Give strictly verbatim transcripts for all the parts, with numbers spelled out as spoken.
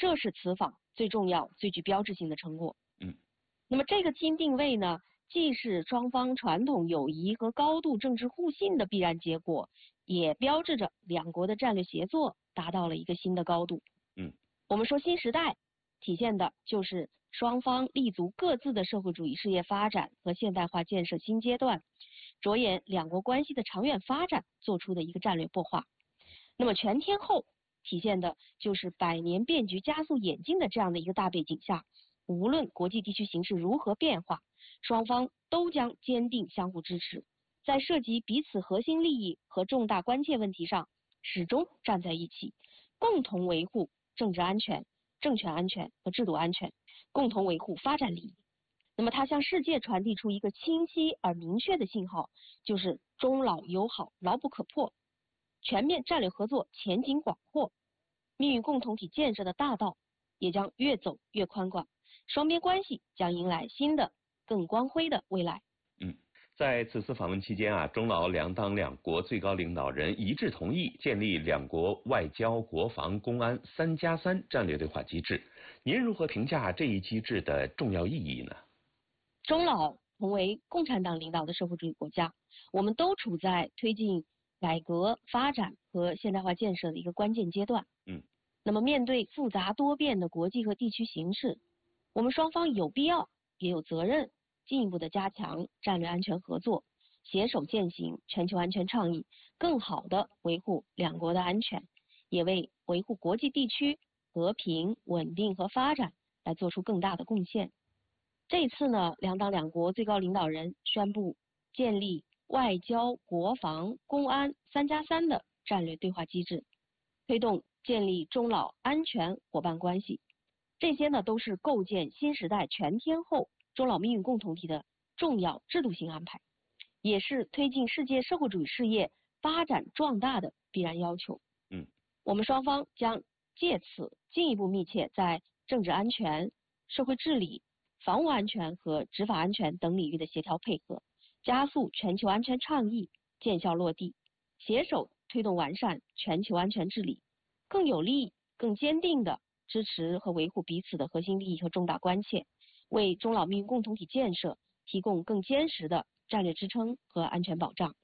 这是此访最重要、最具标志性的成果。 嗯， 那么这个新定位呢，既是双方传统友谊和高度政治互信的必然结果，也标志着两国的战略协作达到了一个新的高度。 嗯， 我们说新时代体现的就是双方立足各自的社会主义事业发展和现代化建设新阶段，着眼两国关系的长远发展做出的一个战略擘画。那么全天候体现的就是百年变局加速演进的这样的一个大背景下，无论国际地区形势如何变化，双方都将坚定相互支持，在涉及彼此核心利益和重大关切问题上始终站在一起，共同维护政治安全、政权安全和制度安全，共同维护发展利益。那么它向世界传递出一个清晰而明确的信号，就是中老友好牢不可破，全面战略合作前景广阔，命运共同体建设的大道也将越走越宽广，双边关系将迎来新的更光辉的未来。 嗯，在此次访问期间啊，中老两党两国最高领导人一致同意建立两国外交、国防、公安三加三战略对话机制。您如何评价这一机制的重要意义呢？ 中老同为共产党领导的社会主义国家，我们都处在推进改革发展和现代化建设的一个关键阶段。 嗯， 那么面对复杂多变的国际和地区形势，我们双方有必要也有责任进一步的加强战略安全合作，携手践行全球安全倡议，更好的维护两国的安全，也为维护国际地区和平、稳定和发展来做出更大的贡献。这一次呢，两党两国最高领导人宣布建立外交、国防、公安三加三的战略对话机制，推动建立中老安全伙伴关系。这些呢，都是构建新时代全天候中老命运共同体的重要制度性安排，也是推进世界社会主义事业发展壮大的必然要求。 嗯， 我们双方将借此进一步密切在政治安全、社会治理、防务安全和执法安全等领域的协调配合，加速全球安全倡议见效落地，携手推动完善全球安全治理，更有力、更坚定地支持和维护彼此的核心利益和重大关切，为中老命运共同体建设提供更坚实的战略支撑和安全保障。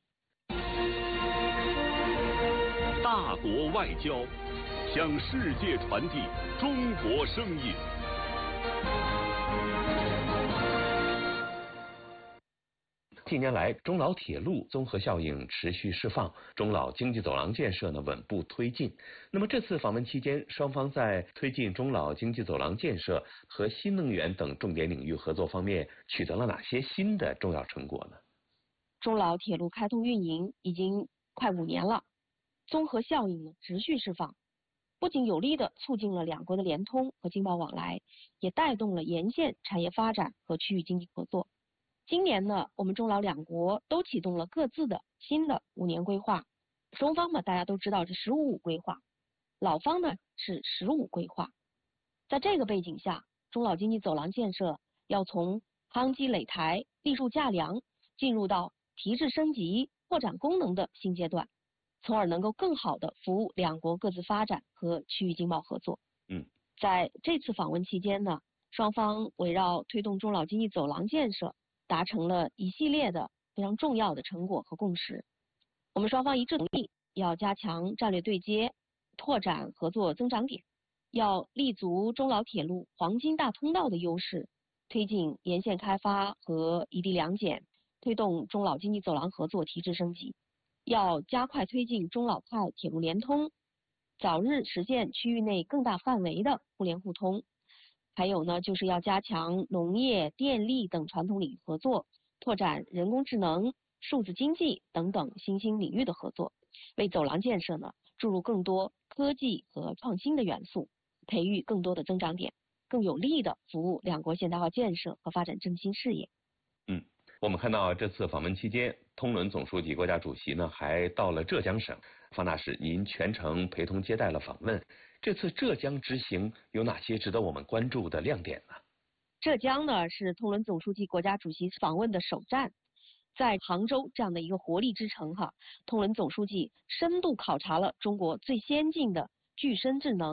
大国外交，向世界传递中国声音。 近年来，中老铁路综合效应持续释放，中老经济走廊建设呢稳步推进。那么这次访问期间，双方在推进中老经济走廊建设和新能源等重点领域合作方面取得了哪些新的重要成果呢？ 中老铁路开通运营已经快五年了，综合效应呢持续释放，不仅有力地促进了两国的联通和经贸往来，也带动了沿线产业发展和区域经济合作。今年呢，我们中老两国都启动了各自的新的五年规划。中方嘛，大家都知道是十五五规划，老方呢是十五规划。在这个背景下，中老经济走廊建设要从夯基垒台、立柱架梁，进入到提质升级、扩展功能的新阶段，从而能够更好地服务两国各自发展和区域经贸合作。 嗯， 在这次访问期间呢，双方围绕推动中老经济走廊建设，达成了一系列的非常重要的成果和共识。我们双方一致同意要加强战略对接，拓展合作增长点，要立足中老铁路黄金大通道的优势，推进沿线开发和异地两检，推动中老经济走廊合作提质升级，要加快推进中老派铁路联通，早日实现区域内更大范围的互联互通。还有呢，就是要加强农业、电力等传统领域合作，拓展人工智能、数字经济等等新兴领域的合作，为走廊建设呢注入更多科技和创新的元素，培育更多的增长点，更有力地服务两国现代化建设和发展振兴事业。 嗯，我们看到这次访问期间，通伦总书记、国家主席呢还到了浙江省。方大使，您全程陪同接待了访问，这次浙江之行有哪些值得我们关注的亮点呢？ 浙江呢是通伦总书记、国家主席访问的首站，在杭州这样的一个活力之城哈，通伦总书记深度考察了中国最先进的具身智能、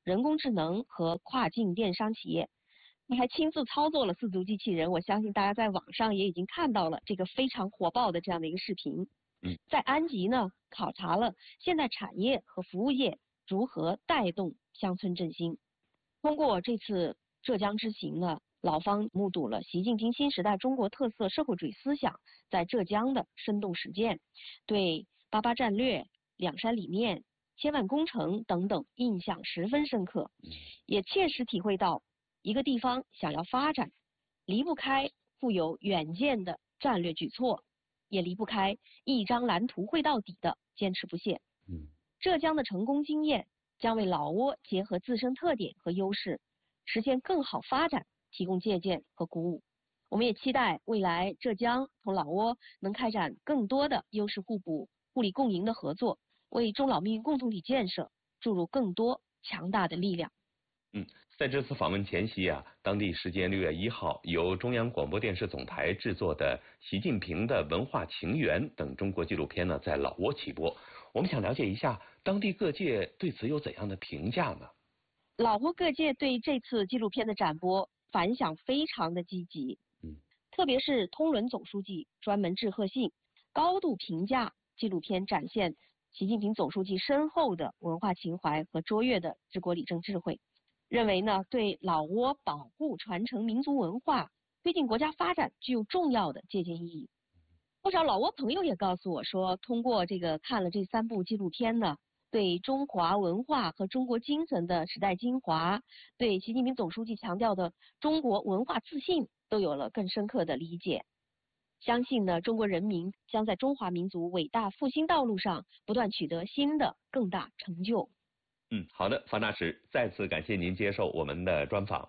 人工智能和跨境电商企业。他还亲自操作了四足机器人，我相信大家在网上也已经看到了这个非常火爆的这样的一个视频。 嗯， 在安吉呢，考察了现代产业和服务业如何带动乡村振兴。通过这次浙江之行呢，老方目睹了习近平新时代中国特色社会主义思想在浙江的生动实践，对八八战略、两山理念、千万工程等等印象十分深刻，也切实体会到一个地方想要发展，离不开富有远见的战略举措，也离不开一张蓝图绘到底的坚持不懈。 嗯， 浙江的成功经验将为老挝结合自身特点和优势，实现更好发展提供借鉴和鼓舞。我们也期待未来浙江同老挝能开展更多的优势互补、互利共赢的合作，为中老命运共同体建设注入更多强大的力量。 嗯，在这次访问前夕啊，当地时间六月一号，由中央广播电视总台制作的《习近平的文化情缘》等中国纪录片呢，在老挝起播。我们想了解一下当地各界对此有怎样的评价呢？ 老挝各界对这次纪录片的展播反响非常的积极， 嗯， 特别是通伦总书记专门致贺信，高度评价纪录片展现习近平总书记深厚的文化情怀和卓越的治国理政智慧，认为呢，对老挝保护传承民族文化、推进国家发展具有重要的借鉴意义。不少老挝朋友也告诉我说，通过这个看了这三部纪录片呢，对中华文化和中国精神的时代精华，对习近平总书记强调的中国文化自信都有了更深刻的理解。相信呢，中国人民将在中华民族伟大复兴道路上不断取得新的更大成就。 嗯，好的，方大使，再次感谢您接受我们的专访。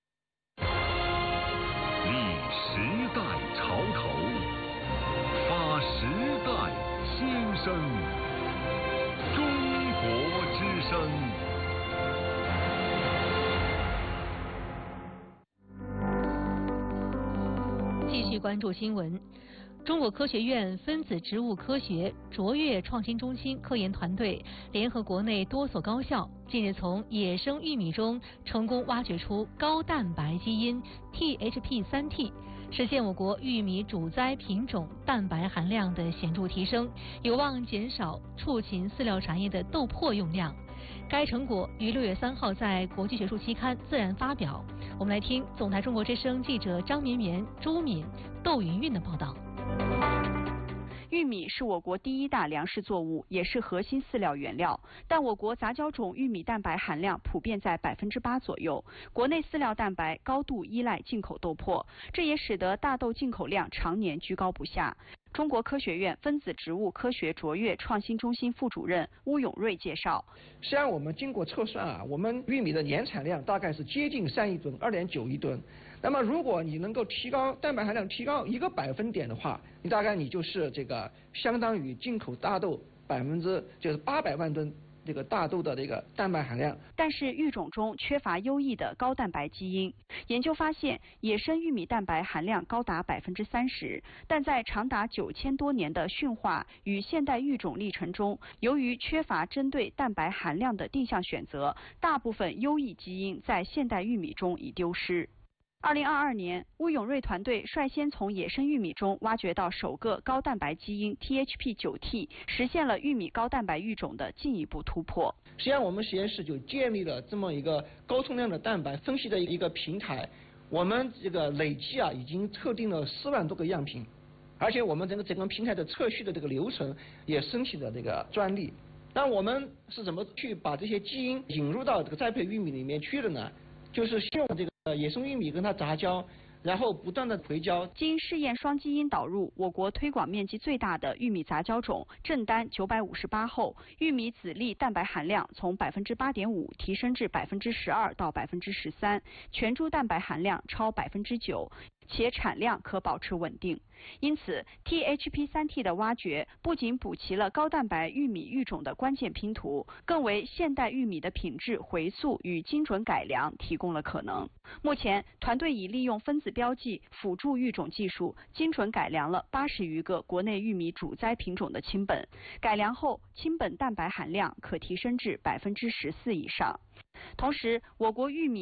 立时代潮头，发时代新声，中国之声。 继续关注新闻。中国科学院分子植物科学卓越创新中心科研团队联合国内多所高校，近日从野生玉米中成功挖掘出高蛋白基因 T H P 三 T， 实现我国玉米主栽品种蛋白含量的显著提升，有望减少畜禽饲料产业的豆粕用量。该成果于六月三号在国际学术期刊《自然》发表。我们来听总台中国之声记者张绵绵、朱敏、窦云韵的报道。 玉米是我国第一大粮食作物，也是核心饲料原料。但我国杂交种玉米蛋白含量普遍在百分之八左右，国内饲料蛋白高度依赖进口豆粕，这也使得大豆进口量常年居高不下。中国科学院分子植物科学卓越创新中心副主任邬永瑞介绍， 实际上我们经过测算啊，我们玉米的年产量大概是接近三亿吨，二点九亿吨。那么如果你能够提高蛋白含量提高一个百分点的话，你大概你就是这个相当于进口大豆百分之就是八百万吨这个大豆的这个蛋白含量。 但是育种中缺乏优异的高蛋白基因。研究发现，野生玉米蛋白含量高达百分之三十，但在长达九千多年的驯化与现代育种历程中，由于缺乏针对蛋白含量的定向选择，大部分优异基因在现代玉米中已丢失。二零二二年，邬永瑞团队率先从野生玉米中挖掘到首个高蛋白基因 T H P 九 T， 实现了玉米高蛋白育种的进一步突破。 实际上，我们实验室就建立了这么一个高通量的蛋白分析的一个平台，我们这个累计啊已经测定了四万多个样品，而且我们整个整个平台的测序的这个流程也申请了这个专利。那我们是怎么去把这些基因引入到这个栽培玉米里面去的呢？就是用这个野生玉米跟它杂交，然后不断的回交。 经试验双基因导入，我国推广面积最大的玉米杂交种正丹九百五十八后，玉米籽粒蛋白含量从百分之八点五提升至百分之十二到百分之十三，全株蛋白含量超百分之九，且产量可保持稳定。因此 T H P 三 T 的挖掘不仅补齐了高蛋白玉米育种的关键拼图，更为现代玉米的品质回溯与精准改良提供了可能。目前，团队已利用分子标记辅助育种技术，精准改良了八十余个国内玉米主栽品种的亲本，改良后亲本蛋白含量可提升至百分之十四以上。同时，我国玉米